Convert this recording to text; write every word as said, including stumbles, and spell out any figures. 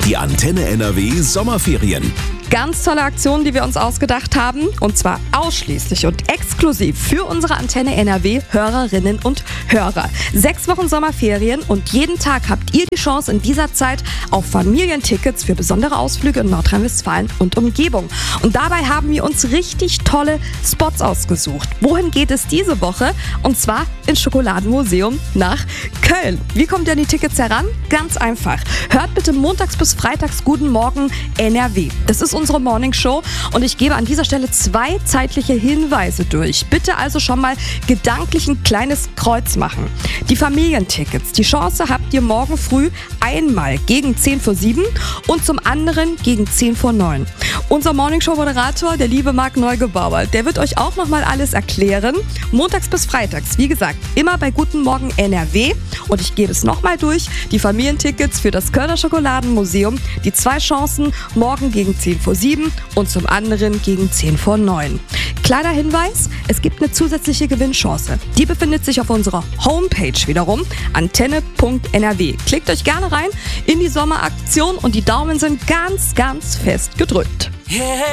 Die Antenne N R W Sommerferien. Ganz tolle Aktion, die wir uns ausgedacht haben, und zwar ausschließlich und exklusiv für unsere Antenne N R W Hörerinnen und Hörer. Sechs Wochen Sommerferien und jeden Tag habt ihr die Chance in dieser Zeit auf Familientickets für besondere Ausflüge in Nordrhein-Westfalen und Umgebung. Und dabei haben wir uns richtig tolle Spots ausgesucht. Wohin geht es diese Woche? Und zwar ins Schokoladenmuseum nach Köln. Wie kommt ihr an die Tickets heran? Ganz einfach. Hört bitte montags bis freitags Guten Morgen N R W. Das ist unsere Morning Show und ich gebe an dieser Stelle zwei zeitliche Hinweise durch. Bitte also schon mal gedanklich ein kleines Kreuz machen. Die Familientickets, die Chance habt ihr morgen früh einmal gegen zehn vor sieben und zum anderen gegen zehn vor neun. Unser Morning Show Moderator, der liebe Marc Neugebauer, der wird euch auch nochmal alles erklären. Montags bis freitags, wie gesagt, immer bei Guten Morgen N R W. Und ich gebe es nochmal durch, die Familientickets für das Kölner Schokoladenmuseum, die zwei Chancen, morgen gegen zehn vor sieben und zum anderen gegen zehn vor neun. Kleiner Hinweis, es gibt eine zusätzliche Gewinnchance. Die befindet sich auf unserer Homepage wiederum, antenne punkt n r w. Klickt euch gerne rein in die Sommeraktion und die Daumen sind ganz, ganz fest gedrückt.